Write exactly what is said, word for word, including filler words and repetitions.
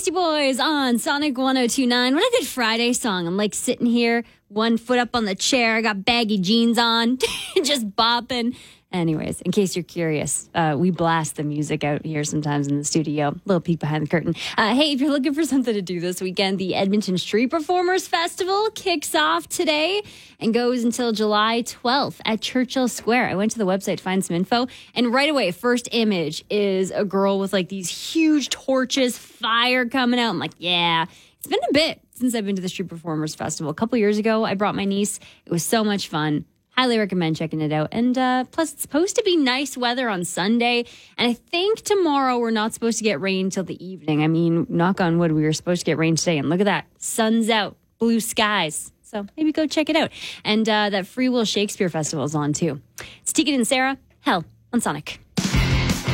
Beastie Boys on Sonic one oh two point nine. What a good Friday song. I'm like sitting here, one foot up on the chair. I got baggy jeans on, just bopping. Anyways, in case you're curious, uh, we blast the music out here sometimes in the studio. Little peek behind the curtain. Uh, hey, if you're looking for something to do this weekend, the Edmonton Street Performers Festival kicks off today and goes until July twelfth at Churchill Square. I went to the website to find some info, and right away, first image is a girl with like these huge torches, fire coming out. I'm like, yeah, it's been a bit since I've been to the Street Performers Festival. A couple years ago, I brought my niece. It was so much fun. Highly recommend checking it out. And uh, plus, it's supposed to be nice weather on Sunday. And I think tomorrow we're not supposed to get rain till the evening. I mean, knock on wood, we were supposed to get rain today. And look at that. Sun's out. Blue skies. So maybe go check it out. And uh, that Free Will Shakespeare Festival is on too. It's Tegan and Sarah. Hell on Sonic.